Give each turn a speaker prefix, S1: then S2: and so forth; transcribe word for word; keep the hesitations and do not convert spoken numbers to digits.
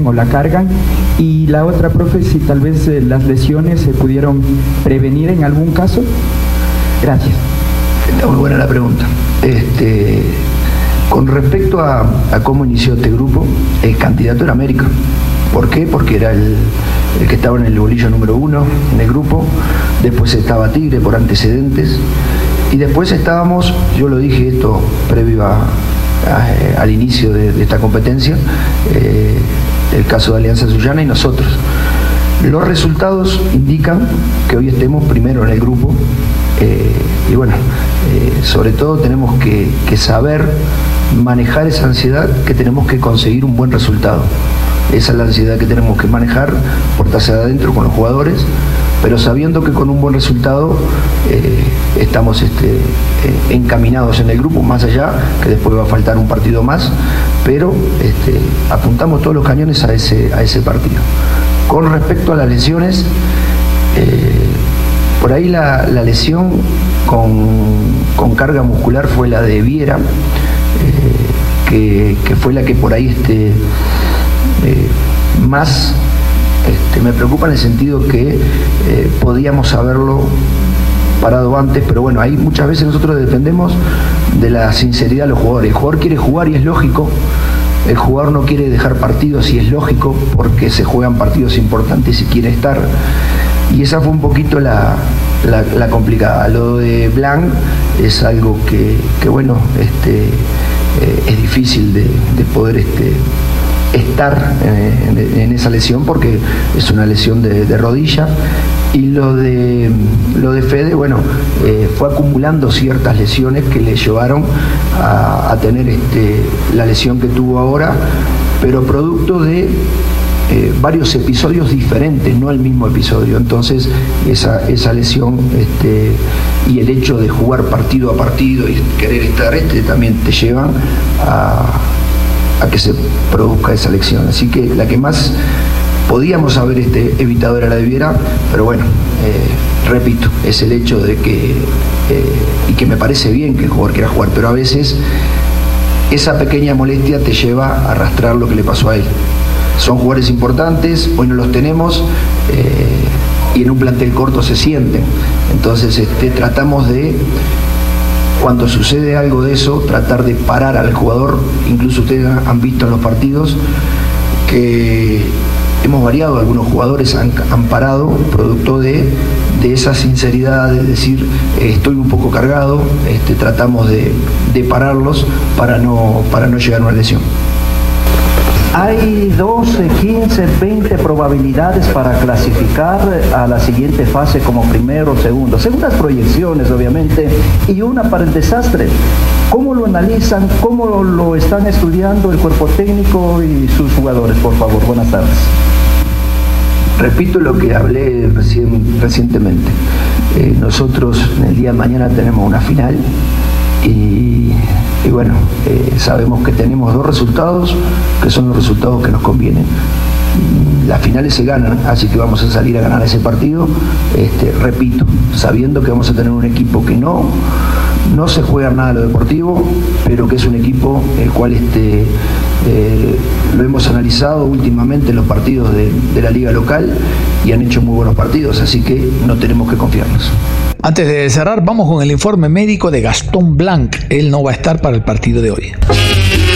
S1: tienen o la cargan. Y la otra, profe, si tal vez eh, las lesiones se pudieron prevenir en algún caso. Gracias.
S2: Está muy buena la pregunta. Este, con respecto a, a cómo inició este grupo, el candidato era América. ¿Por qué? Porque era el, el que estaba en el bolillo número uno en el grupo. Después estaba Tigre por antecedentes. Y después estábamos, yo lo dije esto previo a, a, al inicio de, de esta competencia, eh, el caso de Alianza Sullana y nosotros. Los resultados indican que hoy estemos primero en el grupo. Eh, y bueno, eh, sobre todo tenemos que, que saber manejar esa ansiedad, que tenemos que conseguir un buen resultado. Esa es la ansiedad que tenemos que manejar, puertas hacia adentro con los jugadores, pero sabiendo que con un buen resultado eh, estamos este, eh, encaminados en el grupo, más allá, que después va a faltar un partido más, pero este, apuntamos todos los cañones a ese, a ese partido. Con respecto a las lesiones, eh, por ahí la, la lesión con, con carga muscular fue la de Viera, eh, que, que fue la que por ahí este, eh, más este, me preocupa en el sentido que eh, podíamos haberlo parado antes, pero bueno, ahí muchas veces nosotros dependemos de la sinceridad de los jugadores. El jugador quiere jugar y es lógico, el jugador no quiere dejar partidos y es lógico, porque se juegan partidos importantes y quiere estar. Y esa fue un poquito la, la, la complicada. Lo de Blanc es algo que, que bueno, este, eh, es difícil de, de poder este, estar eh, en, en esa lesión, porque es una lesión de, de rodilla. Y lo de, lo de Fede, bueno, eh, fue acumulando ciertas lesiones que le llevaron a, a tener este, la lesión que tuvo ahora, pero producto de Eh, varios episodios diferentes, no el mismo episodio. Entonces esa, esa lesión este, y el hecho de jugar partido a partido y querer estar este también te llevan a, a que se produzca esa lesión. Así que la que más podíamos haber este, evitado era la de Viera, pero bueno, eh, repito, es el hecho de que eh, y que me parece bien que el jugador quiera jugar, pero a veces esa pequeña molestia te lleva a arrastrar lo que le pasó a él. Son jugadores importantes, hoy no los tenemos eh, y en un plantel corto se sienten. Entonces este, tratamos de, cuando sucede algo de eso, tratar de parar al jugador. Incluso ustedes han visto en los partidos que hemos variado, algunos jugadores han, han parado producto de, de esa sinceridad, de decir eh, estoy un poco cargado, este, tratamos de, de pararlos para no, para no llegar a una lesión.
S3: Hay doce, quince, veinte probabilidades para clasificar a la siguiente fase como primero o segundo. Según las proyecciones, obviamente, y una para el desastre. ¿Cómo lo analizan? ¿Cómo lo, lo están estudiando el cuerpo técnico y sus jugadores? Por favor, buenas tardes.
S2: Repito lo que hablé recién, recientemente. Eh, nosotros en el día de mañana tenemos una final y, y bueno, eh, sabemos que tenemos dos resultados que son los resultados que nos convienen. Las finales se ganan, así que vamos a salir a ganar ese partido, este, repito, sabiendo que vamos a tener un equipo que no, no se juega nada a lo deportivo, pero que es un equipo el cual este, eh, lo hemos analizado últimamente en los partidos de, de la liga local y han hecho muy buenos partidos, así que no tenemos que confiarnos.
S4: Antes de cerrar, vamos con el informe médico de Gastón Blanc. Él no va a estar para el partido de hoy.